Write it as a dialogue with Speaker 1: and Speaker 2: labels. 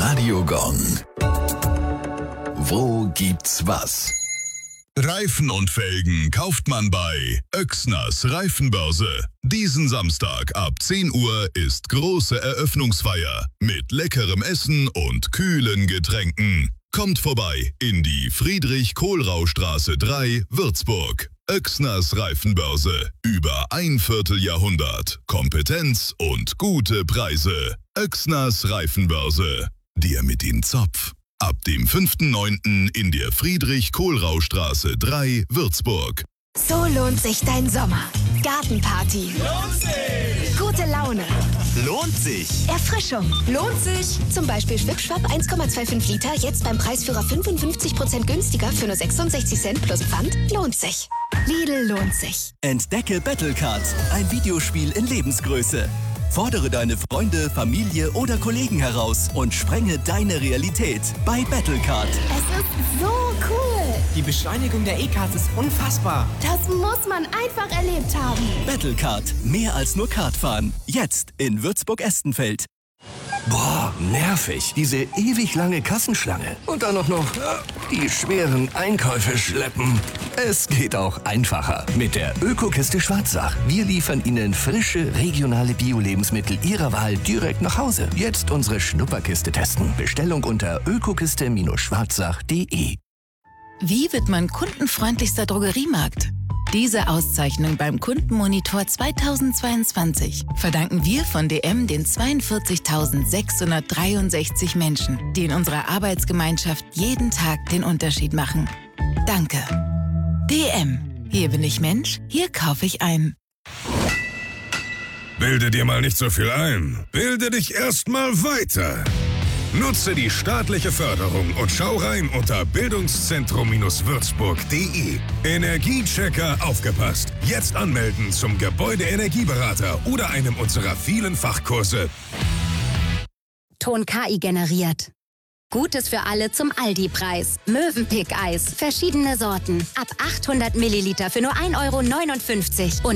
Speaker 1: Radio Gong. Wo gibt's was?
Speaker 2: Reifen und Felgen kauft man bei Oechsners Reifenbörse. Diesen Samstag ab 10 Uhr ist große Eröffnungsfeier mit leckerem Essen und kühlen Getränken. Kommt vorbei in die Friedrich-Kohlrau-Straße 3, Würzburg. Oechsners Reifenbörse. Über ein Vierteljahrhundert. Kompetenz und gute Preise. Oechsners Reifenbörse. Dir mit dem Zopf. Ab dem 5.9. in der Friedrich-Kohlrau-Straße 3, Würzburg.
Speaker 3: So lohnt sich dein Sommer. Gartenparty.
Speaker 4: Lohnt sich!
Speaker 3: Gute Laune.
Speaker 4: Lohnt sich!
Speaker 3: Erfrischung.
Speaker 5: Lohnt sich!
Speaker 3: Zum Beispiel Schwipschwapp 1,25 Liter, jetzt beim Preisführer 55% günstiger für nur 66 Cent plus Pfand. Lohnt sich. Lidl lohnt sich.
Speaker 6: Entdecke Battlecard, ein Videospiel in Lebensgröße. Fordere deine Freunde, Familie oder Kollegen heraus und sprenge deine Realität bei Battlecard.
Speaker 5: Es ist so cool!
Speaker 7: Die Beschleunigung der E-Cards ist unfassbar.
Speaker 5: Das muss man einfach erlebt haben.
Speaker 6: Battlecard, mehr als nur Kartfahren. Jetzt in Würzburg-Estenfeld.
Speaker 8: Boah, nervig. Diese ewig lange Kassenschlange. Und dann noch die schweren Einkäufe schleppen. Es geht auch einfacher mit der Ökokiste Schwarzach. Wir liefern Ihnen frische, regionale Bio-Lebensmittel Ihrer Wahl direkt nach Hause. Jetzt unsere Schnupperkiste testen. Bestellung unter ökokiste-schwarzach.de.
Speaker 9: Wie wird man kundenfreundlichster Drogeriemarkt? Diese Auszeichnung beim Kundenmonitor 2022 verdanken wir von DM den 42.663 Menschen, die in unserer Arbeitsgemeinschaft jeden Tag den Unterschied machen. Danke. DM. Hier bin ich Mensch, hier kaufe ich ein.
Speaker 2: Bilde dir mal nicht so viel ein. Bilde dich erst mal weiter. Nutze die staatliche Förderung und schau rein unter bildungszentrum-würzburg.de. Energiechecker aufgepasst. Jetzt anmelden zum Gebäudeenergieberater oder einem unserer vielen Fachkurse.
Speaker 10: Ton KI generiert. Gutes für alle zum Aldi-Preis. Mövenpick-Eis. Verschiedene Sorten. Ab 800 Milliliter für nur 1,59 €. Und